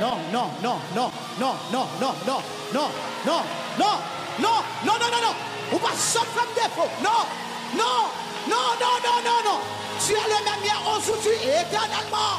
non, non, non, non, non, non, non, non, non, non, non, non, non, non, non, non. Ou pas sauf comme défaut. Non, non, non, non, non, non, non. Tu es le même hier, aujourd'hui et éternellement.